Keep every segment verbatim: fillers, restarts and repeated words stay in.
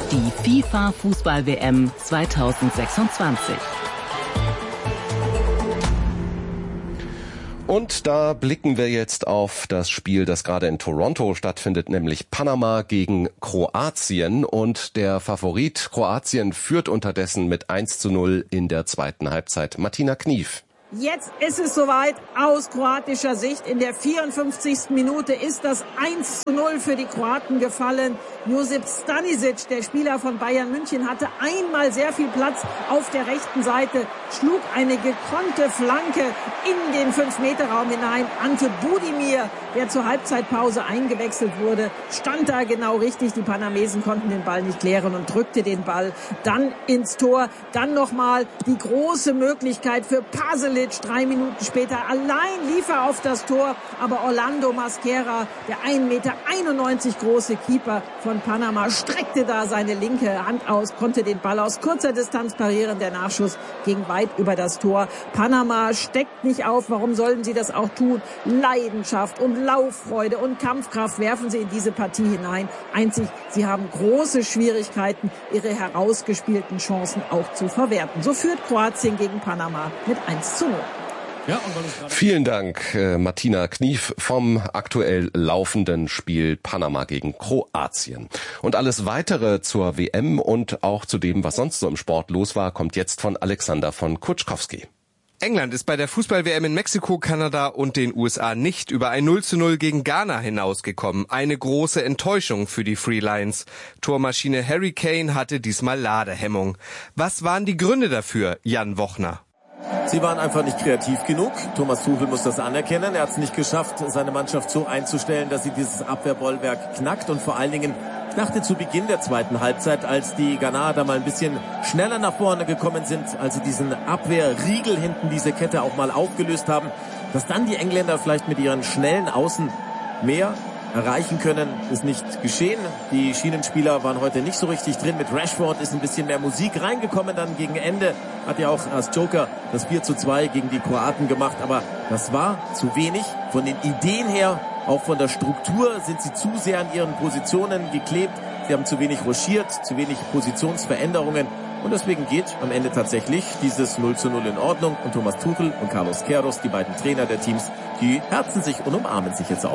die FIFA-Fußball-W M zweitausendsechsundzwanzig. Und da blicken wir jetzt auf das Spiel, das gerade in Toronto stattfindet, nämlich Panama gegen Kroatien. Und der Favorit Kroatien führt unterdessen mit eins zu null in der zweiten Halbzeit. Martina Knief. Jetzt ist es soweit, aus kroatischer Sicht. In der vierundfünfzigsten Minute ist das eins zu null für die Kroaten gefallen. Josip Stanisic, der Spieler von Bayern München, hatte einmal sehr viel Platz auf der rechten Seite, schlug eine gekonnte Flanke in den fünf Meter Raum hinein. Ante Budimir, der zur Halbzeitpause eingewechselt wurde, stand da genau richtig. Die Panamesen konnten den Ball nicht klären und drückte den Ball dann ins Tor. Dann nochmal die große Möglichkeit für Pasalic. Drei Minuten später allein lief er auf das Tor, aber Orlando Masquera, der ein Meter einundneunzig große Keeper von Panama, streckte da seine linke Hand aus, konnte den Ball aus kurzer Distanz parieren. Der Nachschuss ging weit über das Tor. Panama steckt nicht auf. Warum sollen sie das auch tun? Leidenschaft und Lauffreude und Kampfkraft werfen sie in diese Partie hinein. Einzig, sie haben große Schwierigkeiten, ihre herausgespielten Chancen auch zu verwerten. So führt Kroatien gegen Panama mit eins zu null. Ja, und vielen Dank, äh, Martina Knief vom aktuell laufenden Spiel Panama gegen Kroatien. Und alles Weitere zur W M und auch zu dem, was sonst so im Sport los war, kommt jetzt von Alexander von Kutschkowski. England ist bei der Fußball-W M in Mexiko, Kanada und den U S A nicht über ein null zu null gegen Ghana hinausgekommen. Eine große Enttäuschung für die Free Lions. Tormaschine Harry Kane hatte diesmal Ladehemmung. Was waren die Gründe dafür, Jan Wochner? Sie waren einfach nicht kreativ genug. Thomas Tuchel muss das anerkennen. Er hat es nicht geschafft, seine Mannschaft so einzustellen, dass sie dieses Abwehrbollwerk knackt. Und vor allen Dingen, ich dachte zu Beginn der zweiten Halbzeit, als die Ghanaer da mal ein bisschen schneller nach vorne gekommen sind, als sie diesen Abwehrriegel hinten, diese Kette auch mal aufgelöst haben, dass dann die Engländer vielleicht mit ihren schnellen Außen mehr erreichen können, ist nicht geschehen. Die Schienenspieler waren heute nicht so richtig drin. Mit Rashford ist ein bisschen mehr Musik reingekommen. Dann gegen Ende hat ja auch als Joker das vier zu zwei gegen die Kroaten gemacht. Aber das war zu wenig. Von den Ideen her, auch von der Struktur, sind sie zu sehr an ihren Positionen geklebt. Sie haben zu wenig rochiert, zu wenig Positionsveränderungen. Und deswegen geht am Ende tatsächlich dieses null zu null in Ordnung. Und Thomas Tuchel und Carlos Queiroz, die beiden Trainer der Teams, die herzen sich und umarmen sich jetzt auch.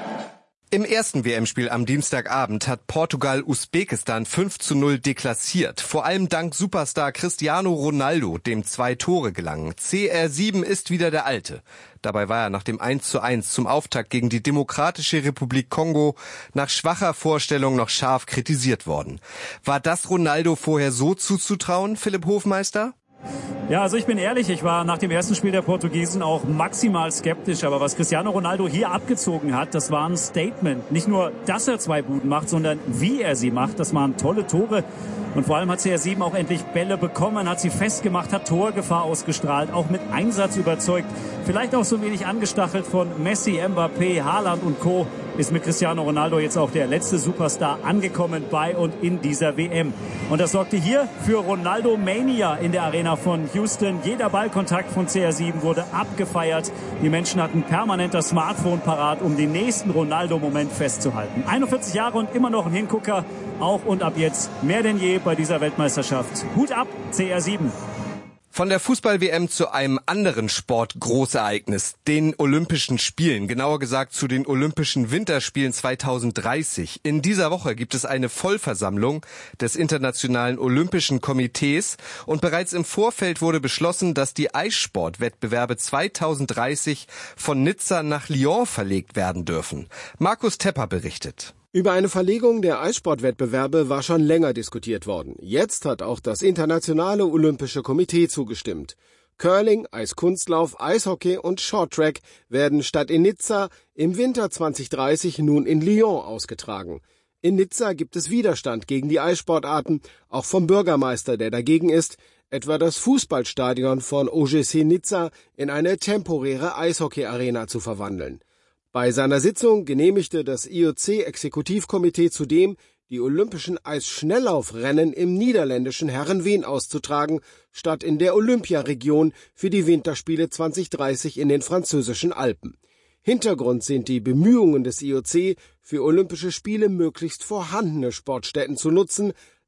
Im ersten W M-Spiel am Dienstagabend hat Portugal Usbekistan fünf zu null deklassiert. Vor allem dank Superstar Cristiano Ronaldo, dem zwei Tore gelangen. C R sieben ist wieder der Alte. Dabei war er nach dem eins zu eins zum Auftakt gegen die Demokratische Republik Kongo nach schwacher Vorstellung noch scharf kritisiert worden. War das Ronaldo vorher so zuzutrauen, Philipp Hofmeister? Ja, also ich bin ehrlich, ich war nach dem ersten Spiel der Portugiesen auch maximal skeptisch. Aber was Cristiano Ronaldo hier abgezogen hat, das war ein Statement. Nicht nur, dass er zwei Buden macht, sondern wie er sie macht. Das waren tolle Tore. Und vor allem hat C R sieben auch endlich Bälle bekommen, hat sie festgemacht, hat Torgefahr ausgestrahlt, auch mit Einsatz überzeugt. Vielleicht auch so ein wenig angestachelt von Messi, Mbappé, Haaland und Co. ist mit Cristiano Ronaldo jetzt auch der letzte Superstar angekommen bei und in dieser W M. Und das sorgte hier für Ronaldo Mania in der Arena von Houston. Jeder Ballkontakt von C R sieben wurde abgefeiert. Die Menschen hatten permanent das Smartphone parat, um den nächsten Ronaldo-Moment festzuhalten. einundvierzig Jahre und immer noch ein Hingucker. Auch und ab jetzt mehr denn je bei dieser Weltmeisterschaft. Hut ab, C R sieben. Von der Fußball-W M zu einem anderen Sport-Großereignis, den Olympischen Spielen, genauer gesagt zu den Olympischen Winterspielen zweitausenddreißig. In dieser Woche gibt es eine Vollversammlung des Internationalen Olympischen Komitees und bereits im Vorfeld wurde beschlossen, dass die Eissportwettbewerbe zweitausenddreißig von Nizza nach Lyon verlegt werden dürfen. Markus Tepper berichtet. Über eine Verlegung der Eissportwettbewerbe war schon länger diskutiert worden. Jetzt hat auch das Internationale Olympische Komitee zugestimmt. Curling, Eiskunstlauf, Eishockey und Shorttrack werden statt in Nizza im Winter zweitausenddreißig nun in Lyon ausgetragen. In Nizza gibt es Widerstand gegen die Eissportarten, auch vom Bürgermeister, der dagegen ist, etwa das Fußballstadion von O G C Nizza in eine temporäre Eishockey-Arena zu verwandeln. Bei seiner Sitzung genehmigte das I O C-Exekutivkomitee zudem, die olympischen Eisschnelllaufrennen im niederländischen Herrenveen auszutragen, statt in der Olympiaregion für die Winterspiele zweitausenddreißig in den französischen Alpen. Hintergrund sind die Bemühungen des I O C, für Olympische Spiele möglichst vorhandene Sportstätten zu nutzen,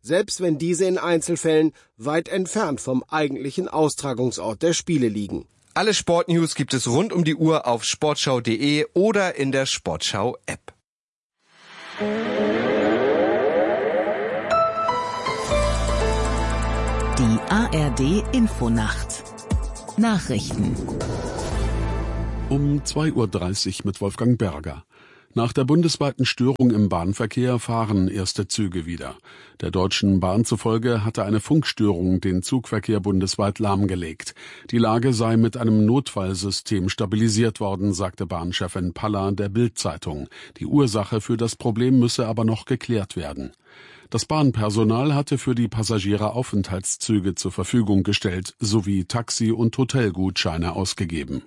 selbst wenn diese in Einzelfällen weit entfernt vom eigentlichen Austragungsort der Spiele liegen. Alle Sportnews gibt es rund um die Uhr auf sportschau punkt de oder in der Sportschau-App. Die A R D-Infonacht. Nachrichten. Um zwei Uhr dreißig mit Wolfgang Berger. Nach der bundesweiten Störung im Bahnverkehr fahren erste Züge wieder. Der Deutschen Bahn zufolge hatte eine Funkstörung den Zugverkehr bundesweit lahmgelegt. Die Lage sei mit einem Notfallsystem stabilisiert worden, sagte Bahnchefin Palla der Bild-Zeitung. Die Ursache für das Problem müsse aber noch geklärt werden. Das Bahnpersonal hatte für die Passagiere Aufenthaltszüge zur Verfügung gestellt sowie Taxi- und Hotelgutscheine ausgegeben.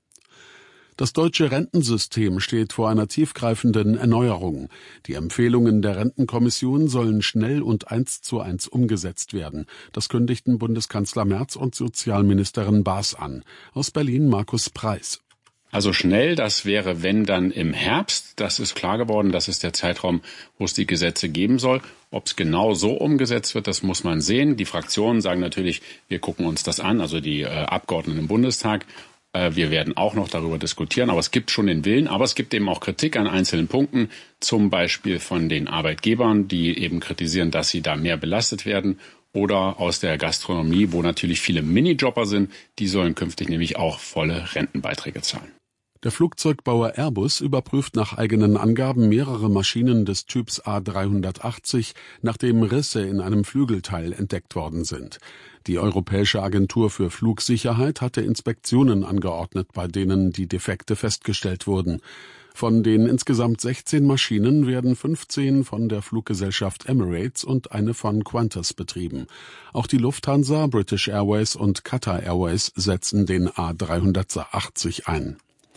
Das deutsche Rentensystem steht vor einer tiefgreifenden Erneuerung. Die Empfehlungen der Rentenkommission sollen schnell und eins zu eins umgesetzt werden. Das kündigten Bundeskanzler Merz und Sozialministerin Baas an. Aus Berlin Markus Preis. Also schnell, das wäre, wenn dann im Herbst. Das ist klar geworden, das ist der Zeitraum, wo es die Gesetze geben soll. Ob es genau so umgesetzt wird, das muss man sehen. Die Fraktionen sagen natürlich, wir gucken uns das an, also die äh, Abgeordneten im Bundestag. Äh, wir werden auch noch darüber diskutieren, aber es gibt schon den Willen. Aber es gibt eben auch Kritik an einzelnen Punkten, zum Beispiel von den Arbeitgebern, die eben kritisieren, dass sie da mehr belastet werden. Oder aus der Gastronomie, wo natürlich viele Minijobber sind, die sollen künftig nämlich auch volle Rentenbeiträge zahlen. Der Flugzeugbauer Airbus überprüft nach eigenen Angaben mehrere Maschinen des Typs A dreihundertachtzig, nachdem Risse in einem Flügelteil entdeckt worden sind. Die Europäische Agentur für Flugsicherheit hatte Inspektionen angeordnet, bei denen die Defekte festgestellt wurden. Von den insgesamt sechzehn Maschinen werden fünfzehn von der Fluggesellschaft Emirates und eine von Qantas betrieben. Auch die Lufthansa, British Airways und Qatar Airways setzen den A dreihundertachtzig ein.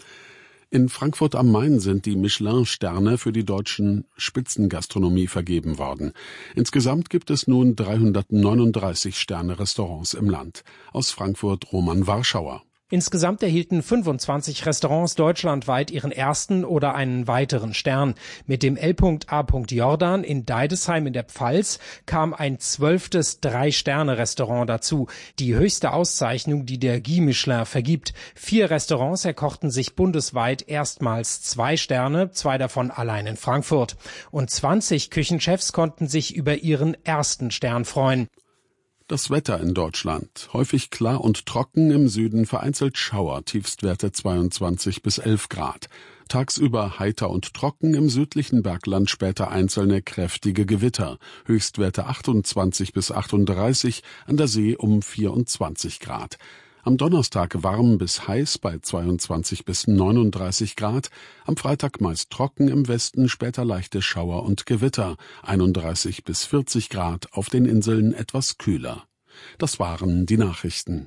In Frankfurt am Main sind die Michelin-Sterne für die deutschen Spitzengastronomie vergeben worden. Insgesamt gibt es nun dreihundertneununddreißig Sterne-Restaurants im Land. Aus Frankfurt Roman Warschauer. Insgesamt erhielten fünfundzwanzig Restaurants deutschlandweit ihren ersten oder einen weiteren Stern. Mit dem L A Jordan in Deidesheim in der Pfalz kam ein zwölftes Drei-Sterne-Restaurant dazu. Die höchste Auszeichnung, die der Guy Michelin vergibt. Vier Restaurants erkochten sich bundesweit erstmals zwei Sterne, zwei davon allein in Frankfurt. Und zwanzig Küchenchefs konnten sich über ihren ersten Stern freuen. Das Wetter in Deutschland. Häufig klar und trocken, im Süden vereinzelt Schauer, Tiefstwerte zweiundzwanzig bis elf Grad. Tagsüber heiter und trocken, im südlichen Bergland später einzelne kräftige Gewitter. Höchstwerte achtundzwanzig bis achtunddreißig, an der See um vierundzwanzig Grad. Am Donnerstag warm bis heiß bei zweiundzwanzig bis neununddreißig Grad. Am Freitag meist trocken, im Westen später leichte Schauer und Gewitter. einunddreißig bis vierzig Grad, auf den Inseln etwas kühler. Das waren die Nachrichten.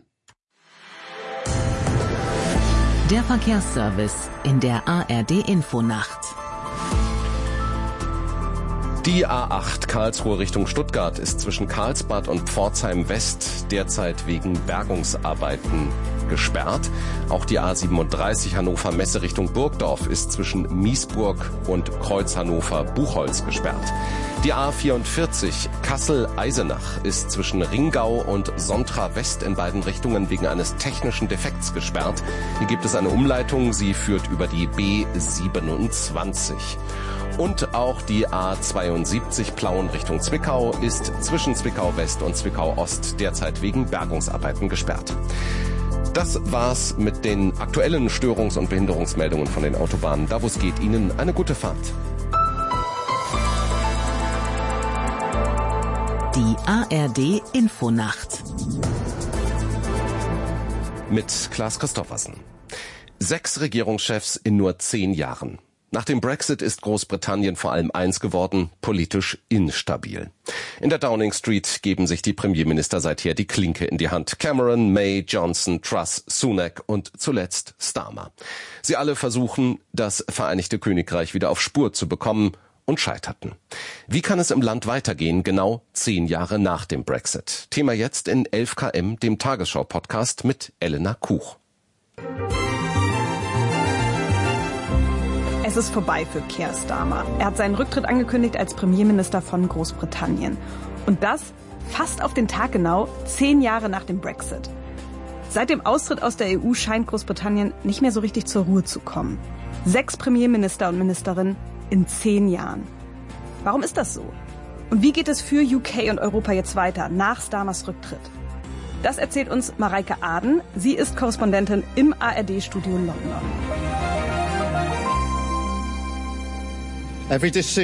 Der Verkehrsservice in der A R D-Infonacht. Die A acht Karlsruhe Richtung Stuttgart ist zwischen Karlsbad und Pforzheim West derzeit wegen Bergungsarbeiten gesperrt. Auch die A siebenunddreißig Hannover Messe Richtung Burgdorf ist zwischen Miesburg und Kreuz Hannover Buchholz gesperrt. Die A vierundvierzig Kassel-Eisenach ist zwischen Ringau und Sontra West in beiden Richtungen wegen eines technischen Defekts gesperrt. Hier gibt es eine Umleitung, sie führt über die B siebenundzwanzig. Und auch die A zweiundsiebzig Plauen Richtung Zwickau ist zwischen Zwickau West und Zwickau Ost derzeit wegen Bergungsarbeiten gesperrt. Das war's mit den aktuellen Störungs- und Behinderungsmeldungen von den Autobahnen. Da wo es geht, Ihnen eine gute Fahrt. Die A R D-Infonacht. Mit Klaas Christoffersen. Sechs Regierungschefs in nur zehn Jahren. Nach dem Brexit ist Großbritannien vor allem eins geworden, politisch instabil. In der Downing Street geben sich die Premierminister seither die Klinke in die Hand. Cameron, May, Johnson, Truss, Sunak und zuletzt Starmer. Sie alle versuchen, das Vereinigte Königreich wieder auf Spur zu bekommen und scheiterten. Wie kann es im Land weitergehen, genau zehn Jahre nach dem Brexit? Thema jetzt in elf K M, dem Tagesschau-Podcast mit Elena Kuch. Es Es ist vorbei für Keir Starmer. Er hat seinen Rücktritt angekündigt als Premierminister von Großbritannien. Und das fast auf den Tag genau, zehn Jahre nach dem Brexit. Seit dem Austritt aus der E U scheint Großbritannien nicht mehr so richtig zur Ruhe zu kommen. Sechs Premierminister und Ministerinnen in zehn Jahren. Warum ist das so? Und wie geht es für U K und Europa jetzt weiter nach Starmers Rücktritt? Das erzählt uns Mareike Aden. Sie ist Korrespondentin im A R D-Studio London.